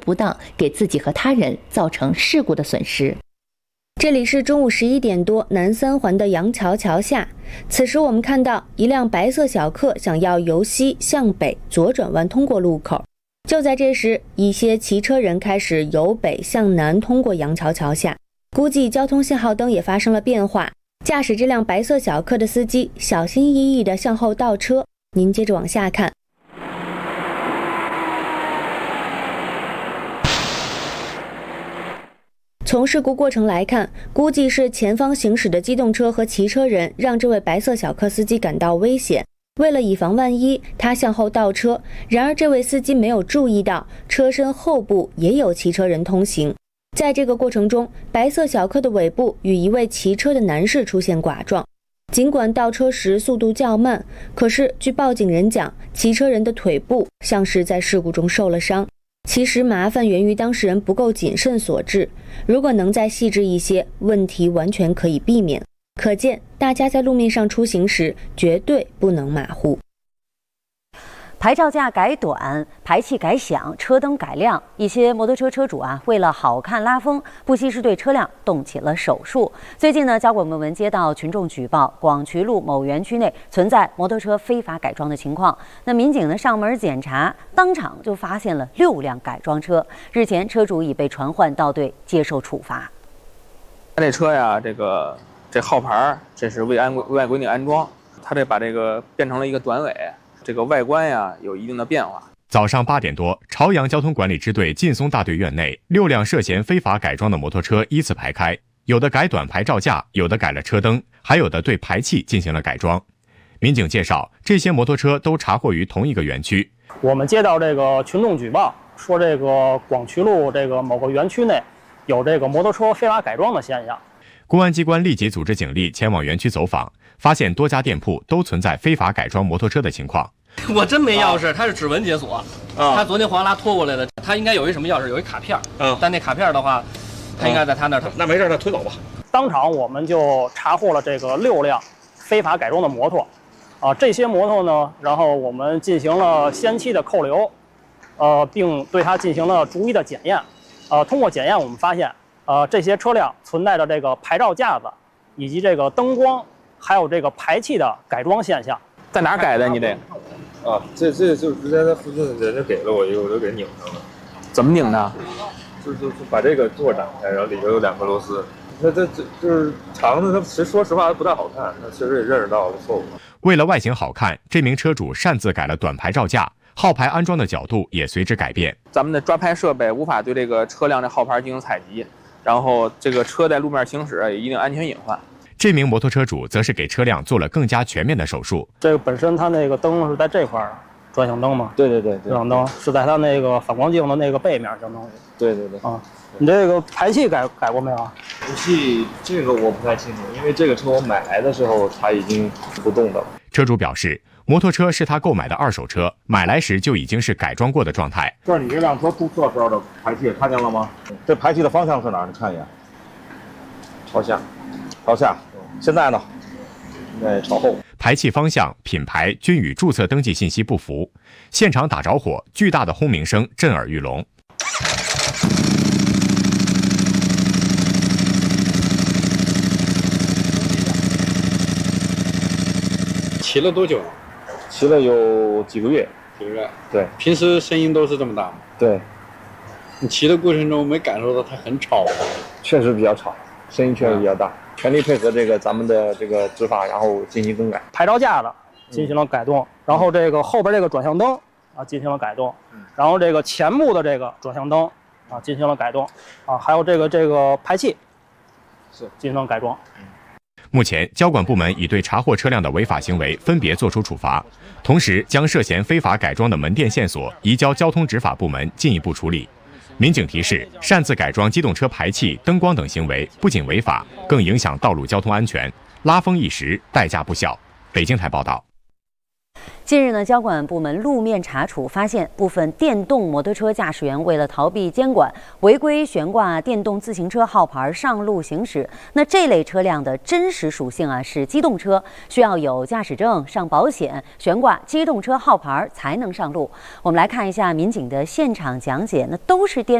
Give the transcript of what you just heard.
不当，给自己和他人造成事故的损失。 这里是中午11点多，南三环的杨桥桥下。此时我们看到一辆白色小客想要由西向北左转弯通过路口。就在这时，一些骑车人开始由北向南通过杨桥桥下，估计交通信号灯也发生了变化。驾驶这辆白色小客的司机小心翼翼地向后倒车。您接着往下看。从事故过程来看，估计是前方行驶的机动车和骑车人让这位白色小客司机感到危险，为了以防万一，他向后倒车。然而这位司机没有注意到车身后部也有骑车人通行。在这个过程中，白色小客的尾部与一位骑车的男士出现剐撞。尽管倒车时速度较慢，可是据报警人讲，骑车人的腿部像是在事故中受了伤。其实麻烦源于当事人不够谨慎所致，如果能再细致一些，问题完全可以避免。可见大家在路面上出行时绝对不能马虎。 牌照架改短，排气改响，车灯改亮，一些摩托车车主为了好看拉风，不惜是对车辆动起了手术。最近呢，交管部门接到群众举报，广渠路某园区内存在摩托车非法改装的情况。那民警呢上门检查，当场就发现了6辆改装车。日前，车主已被传唤到队接受处罚。 这车呀，这号牌这是未按规定安装，他这把这个变成了一个短尾。这个外观呀有一定的变化。 早上8点多，朝阳交通管理支队劲松大队院内，6辆涉嫌非法改装的摩托车依次排开，有的改短牌照架，有的改了车灯，还有的对排气进行了改装。民警介绍，这些摩托车都查获于同一个园区。 我们接到这个群众举报，说这个广渠路这个某个园区内有这个摩托车非法改装的现象。 公安机关立即组织警力前往园区走访，发现多家店铺都存在非法改装摩托车的情况。 我真没钥匙，他是指纹解锁。他昨天黄拉拖过来的，他应该有一什么钥匙，有一卡片。但那卡片的话，他应该在他那儿。 那没事，他推走吧。 当场我们就查获了这个6辆非法改装的摩托。这些摩托呢，然后我们进行了先期的扣留，并对它进行了逐一的检验。通过检验，我们发现，这些车辆存在着这个牌照架子，以及这个灯光，还有这个排气的改装现象。 在哪儿改的？你这？ 这就直接在附近人家给了我一个，我就给拧上了。 怎么拧的？ 就把这个座展开，然后里头有2个螺丝。那这就是长的，它其实说实话不太好看，那确实也认识到了错误。 为了外形好看，这名车主擅自改了短牌照架，号牌安装的角度也随之改变。 咱们的抓拍设备无法对这个车辆的号牌进行采集，然后这个车在路面行驶有一定安全隐患。 这名摩托车主则是给车辆做了更加全面的手术。 这个本身它那个灯是在这块儿，转向灯嘛？ 对， 转向灯是在它那个反光镜的那个背面，相当于。对。你这个排气改过没有？ 排气这个我不太清楚，因为这个车我买来的时候它已经不动的了。 车主表示，摩托车是他购买的2手车，买来时就已经是改装过的状态。 这是你这辆车注册时候的排气，看见了吗？这排气的方向是哪儿？你看一眼。朝下。现在呢？朝后。 排气方向、品牌均与注册登记信息不符。现场打着火，巨大的轰鸣声震耳欲聋。 骑了多久？ 骑了有几个月。对。 平时声音都是这么大吗？ 对。 你骑的过程中没感受到它很吵吗？ 确实比较吵，声音确实比较大。全力配合咱们的这个执法，然后进行更改。 牌照架子进行了改动，然后这个后边这个转向灯进行了改动，然后这个前部的这个转向灯进行了改动，还有这个排气进行了改装。 目前，交管部门已对查获车辆的违法行为分别作出处罚，同时将涉嫌非法改装的门店线索移交交通执法部门进一步处理。民警提示，擅自改装机动车排气、灯光等行为不仅违法，更影响道路交通安全，拉风一时，代价不小。北京台报道。 近日呢，交管部门路面查处发现，部分电动摩托车驾驶员为了逃避监管，违规悬挂电动自行车号牌上路行驶。那这类车辆的真实属性是机动车，需要有驾驶证、上保险、悬挂机动车号牌才能上路。我们来看一下民警的现场讲解，那都是电